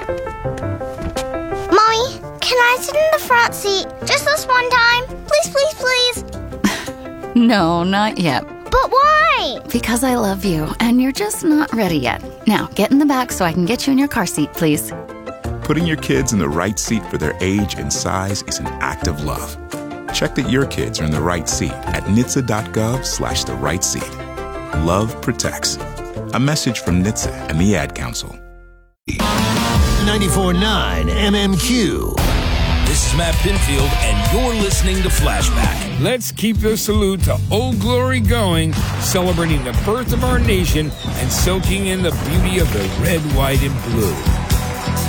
Mommy, can I sit in the front seat just this one time? Please, please, please. No, not yet. But why? Because I love you, and you're just not ready yet. Now, get in the back so I can get you in your car seat, please. Putting your kids in the right seat for their age and size is an act of love. Check that your kids are in the right seat at NHTSA.gov/the right seat. Love protects. A message from NHTSA and the Ad Council. 94.9 MMQ. This is Matt Pinfield, and you're listening to Flashback. Let's keep the salute to Old Glory going, celebrating the birth of our nation and soaking in the beauty of the red, white, and blue.